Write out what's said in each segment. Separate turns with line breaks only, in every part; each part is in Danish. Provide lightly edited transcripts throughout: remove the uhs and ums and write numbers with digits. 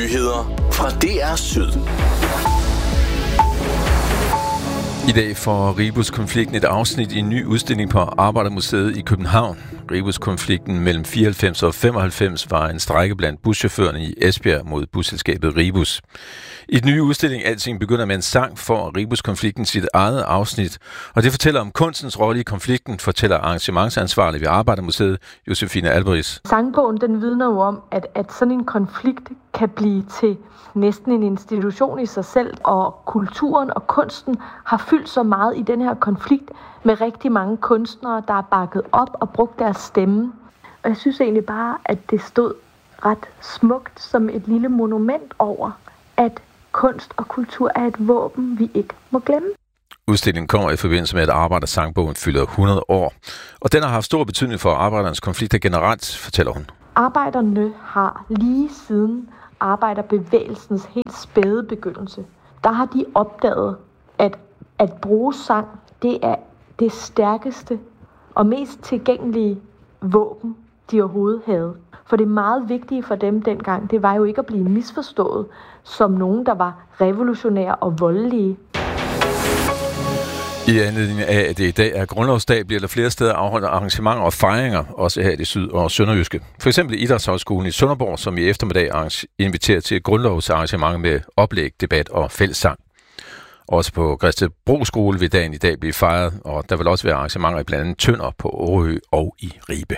Nyheder fra DR Syd.
I dag får Rebus-konflikten et afsnit i en ny udstilling på Arbejdermuseet i København. Rebus-konflikten mellem 94 og 95 var en strejke blandt buschaufførerne i Esbjerg mod busselskabet Rebus. I den nye udstilling Alting begynder med en sang for Rebus-konflikten sit eget afsnit, og det fortæller om kunstens rolle i konflikten, fortæller arrangementsansvarlig ved Arbejdermuseet, Josefine Alberis.
Sangbogen den vidner jo om, at sådan en konflikt kan blive til næsten en institution i sig selv, og kulturen og kunsten har fyldt så meget i den her konflikt med rigtig mange kunstnere, der er bakket op og brugt deres stemme. Og jeg synes egentlig bare, at det stod ret smukt som et lille monument over, at kunst og kultur er et våben, vi ikke må glemme.
Udstillingen kommer i forbindelse med, at Arbejdersangbogen fylder 100 år. Og den har haft stor betydning for arbejdernes konflikter generelt, fortæller hun.
Arbejderne har lige siden arbejderbevægelsens helt spæde begyndelse, der har de opdaget, at bruge sang, det er det stærkeste og mest tilgængelige våben, de overhovedet havde. For det meget vigtige for dem dengang, det var jo ikke at blive misforstået som nogen, der var revolutionære og voldelige.
I anledning af, at det i dag er grundlovsdag, bliver der flere steder afholdt arrangementer og fejringer, også her i det syd- og sønderjyske. For eksempel Idrætshøjskolen i Sønderborg, som i eftermiddag inviterer til et grundlovsarrangement med oplæg, debat og fællessang. Også på Gredstedbro Skole vil dagen i dag blive fejret, og der vil også være arrangementer i blandt andet Tønder på Årø og i Ribe.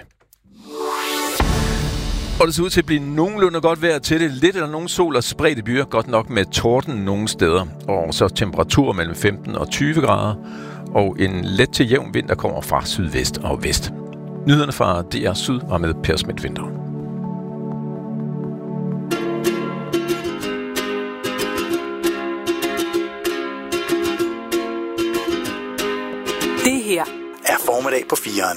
Og det ser ud til at blive nogenlunde godt vejr til det. Lidt eller nogen sol og spredte byer, godt nok med torden nogle steder. Og så temperatur mellem 15 og 20 grader. Og en let til jævn vind, der kommer fra sydvest og vest. Nyhederne fra DR Syd var med Per Schmidt-Winter.
Det her er Formiddag på 4'eren.